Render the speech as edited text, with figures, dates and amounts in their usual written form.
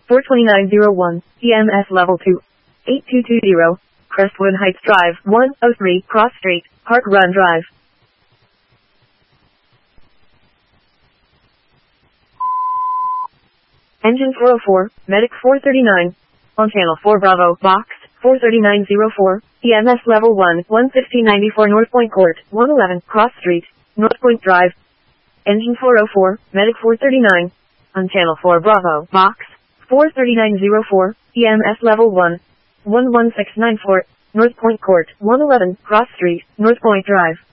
42901, EMS level 2. 8220, Crestwood Heights Drive, 103, Cross Street, Park Run Drive. Engine 404, Medic 439. On Channel 4 Bravo, Box, 43904, EMS level 1, 11594 North Point Court, 111, Cross Street, North Point Drive. Engine 404, Medic 439. On Channel 4 Bravo, Box, 43904, EMS level 1, 11694, North Point Court, 111, Cross Street, North Point Drive.